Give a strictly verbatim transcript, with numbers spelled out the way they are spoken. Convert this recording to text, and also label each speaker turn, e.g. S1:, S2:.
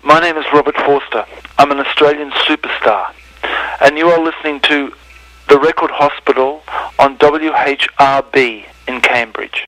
S1: My name is Robert Forster. I'm an Australian superstar, and you are listening to The Record Hospital on W H R B in Cambridge.